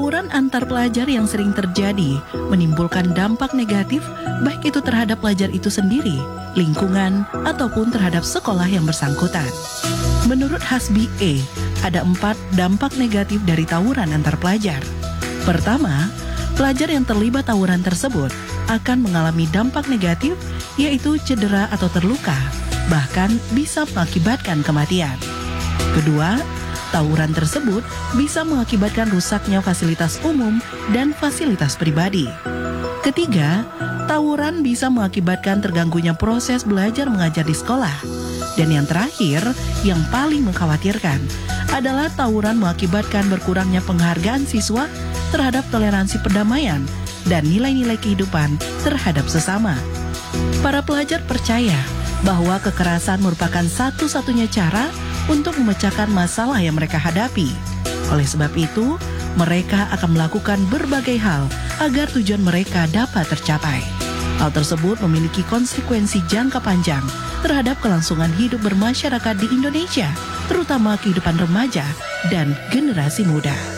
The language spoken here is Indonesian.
Tawuran antar pelajar yang sering terjadi menimbulkan dampak negatif baik itu terhadap pelajar itu sendiri, lingkungan, ataupun terhadap sekolah yang bersangkutan. Menurut Hasbi E, ada 4 dampak negatif dari tawuran antar pelajar. Pertama, pelajar yang terlibat tawuran tersebut akan mengalami dampak negatif, yaitu cedera atau terluka, bahkan bisa mengakibatkan kematian. Kedua, tawuran tersebut bisa mengakibatkan rusaknya fasilitas umum dan fasilitas pribadi. Ketiga, tawuran bisa mengakibatkan terganggunya proses belajar mengajar di sekolah. Dan yang terakhir, yang paling mengkhawatirkan, adalah tawuran mengakibatkan berkurangnya penghargaan siswa terhadap toleransi perdamaian dan nilai-nilai kehidupan terhadap sesama. Para pelajar percaya bahwa kekerasan merupakan satu-satunya cara untuk memecahkan masalah yang mereka hadapi. Oleh sebab itu, mereka akan melakukan berbagai hal agar tujuan mereka dapat tercapai. Hal tersebut memiliki konsekuensi jangka panjang terhadap kelangsungan hidup bermasyarakat di Indonesia, terutama kehidupan remaja dan generasi muda.